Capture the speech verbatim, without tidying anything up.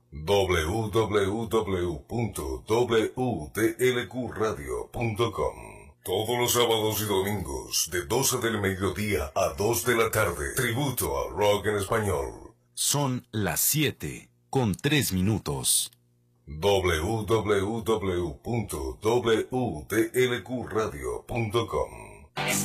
w w w punto w t l q radio punto com. Todos los sábados y domingos, de doce del mediodía a dos de la tarde, tributo al rock en español. Son las siete con tres minutos. w w w punto w t l q radio punto com.